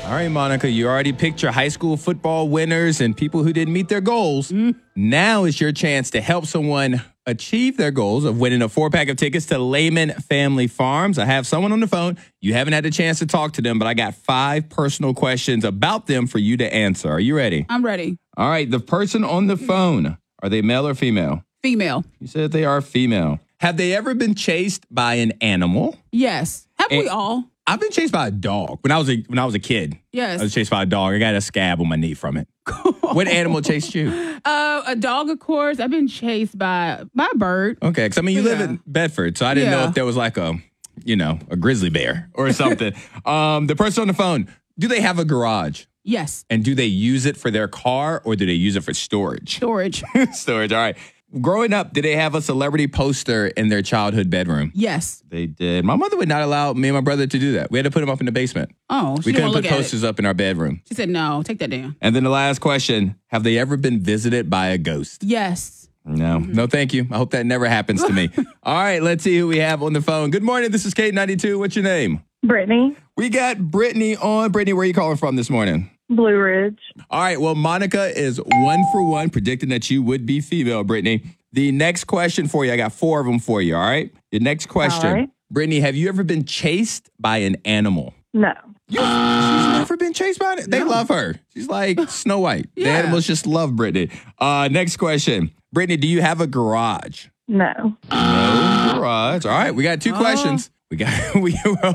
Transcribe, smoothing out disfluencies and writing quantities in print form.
All right, Monica, you already picked your high school football winners and people who didn't meet their goals. Now is your chance to help someone achieve their goals of winning a 4-pack of tickets to Lehman Family Farms. I have someone on the phone. You haven't had a chance to talk to them, but I got 5 personal questions about them for you to answer. Are you ready? I'm ready. All right, the person on the phone, are they male or female? Female. You said they are female. Have they ever been chased by an animal? Yes. Have we all? I've been chased by a dog when I was a kid. Yes. I was chased by a dog. I got a scab on my knee from it. What animal chased you? A dog, of course. I've been chased by a bird. Okay, because I mean you live in Bedford, so I didn't know if there was like a grizzly bear or something. The person on the phone, do they have a garage? Yes. And do they use it for their car or do they use it for storage? Storage. Storage. All right. Growing up, did they have a celebrity poster in their childhood bedroom? Yes. They did. My mother would not allow me and my brother to do that. We had to put them up in the basement. Oh, we couldn't put posters up in our bedroom. She said, no, take that down. And then the last question, have they ever been visited by a ghost? Yes. No. No, thank you. I hope that never happens to me. All right, let's see who we have on the phone. Good morning. This is K92. What's your name? Brittany. We got Brittany on. Brittany, where are you calling from this morning? Blue Ridge. All right, well, Monica is 1 for 1, predicting that you would be female, Brittany. The next question for you, I got 4 of them for you, all right? Your next question. All right. Brittany, have you ever been chased by an animal? No. She's never been chased by it? They love her. She's like Snow White. The animals just love Brittany. Next question. Brittany, do you have a garage? No. No garage. All right, we got 2 questions. We